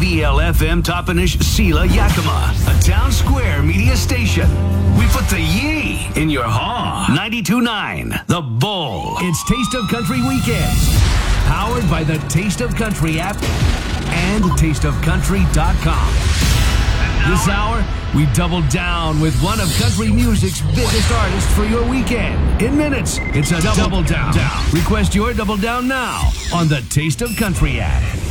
KVL-FM Toppenish Sela Yakima, a town square media station. We put the ye in your haw. 92.9, The Bull. It's Taste of Country Weekends. Powered by the Taste of Country app and tasteofcountry.com. This hour, we double down with one of country music's biggest artists for your weekend. In minutes, it's a double down. Request your double down now on the Taste of Country app.